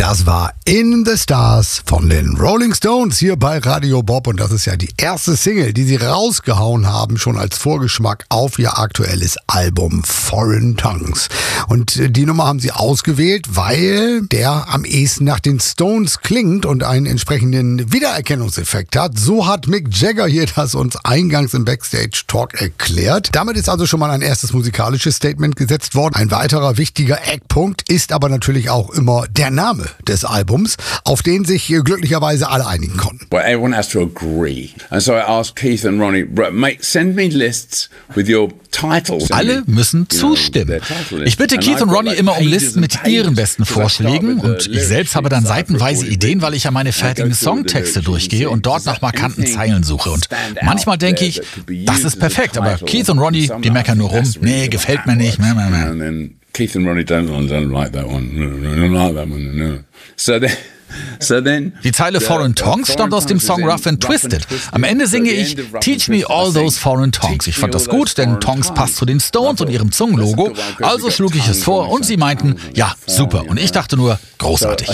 Das war In the Stars von den Rolling Stones hier bei Radio Bob und das ist ja die erste Single, die sie rausgehauen haben, schon als Vorgeschmack auf ihr aktuelles Album Foreign Tongues. Und die Nummer haben sie ausgewählt, weil der am ehesten nach den Stones klingt und einen entsprechenden Wiedererkennungseffekt hat. So hat Mick Jagger hier das uns eingangs im Backstage-Talk erklärt. Damit ist also schon mal ein erstes musikalisches Statement gesetzt worden. Ein weiterer wichtiger Eckpunkt ist aber natürlich auch immer der Name des Albums, auf den sich glücklicherweise alle einigen konnten. Well, everyone has to agree. And so I asked Keith and Ronnie, mate, send me lists with your titles. Alle müssen zustimmen. Ich bitte Keith und Ronnie immer um Listen mit ihren besten Vorschlägen und ich selbst habe dann seitenweise Ideen, weil ich ja meine fertigen Songtexte durchgehe und dort nach markanten Zeilen suche. Und manchmal denke ich, das ist perfekt, aber Keith und Ronnie, die meckern nur rum. Nee, gefällt mir nicht. Keith and Ronnie don't like that one. Don't like that one. No. So then, die Zeile Foreign Tongues stammt aus dem Song Rough and Twisted. Am Ende singe ich Teach me all those foreign tongues. Ich fand das gut, denn Tongues passt zu den Stones und ihrem Zungenlogo. Also schlug ich es vor und sie meinten, ja, super. Und ich dachte nur, großartig.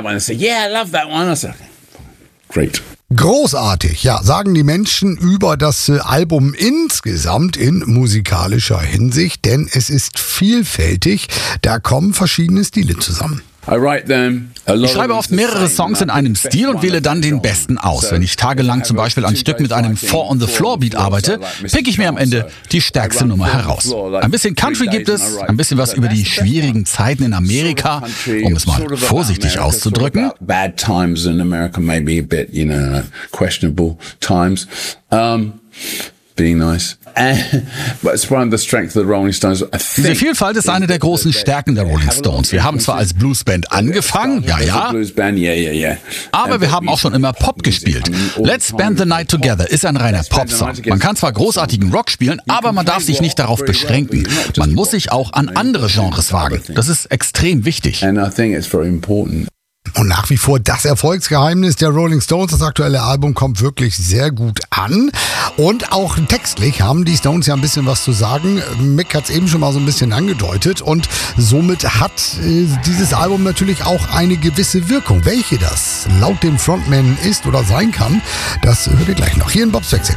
Great. Großartig, ja, sagen die Menschen über das Album insgesamt in musikalischer Hinsicht, denn es ist vielfältig, da kommen verschiedene Stile zusammen. Ich schreibe oft mehrere Songs in einem Stil und wähle dann den besten aus. Wenn ich tagelang zum Beispiel ein Stück mit einem Four-on-the-Floor-Beat arbeite, pick ich mir am Ende die stärkste Nummer heraus. Ein bisschen Country gibt es, ein bisschen was über die schwierigen Zeiten in Amerika, um es mal vorsichtig auszudrücken. Bad times in America, maybe a bit, questionable times. Being nice. But it's one of the strengths of the Rolling Stones. Diese Vielfalt ist eine der großen Stärken der Rolling Stones. Wir haben zwar als Bluesband angefangen, ja, aber wir haben auch schon immer Pop gespielt. Let's Spend the Night Together ist ein reiner Pop-Song. Man kann zwar großartigen Rock spielen, aber man darf sich nicht darauf beschränken. Man muss sich auch an andere Genres wagen. Das ist extrem wichtig. And I think it's very important. Und nach wie vor das Erfolgsgeheimnis der Rolling Stones. Das aktuelle Album kommt wirklich sehr gut an. Und auch textlich haben die Stones ja ein bisschen was zu sagen. Mick hat es eben schon mal so ein bisschen angedeutet. Und somit hat dieses Album natürlich auch eine gewisse Wirkung. Welche das laut dem Frontman ist oder sein kann, das hört ihr gleich noch hier in Bob's Backstage.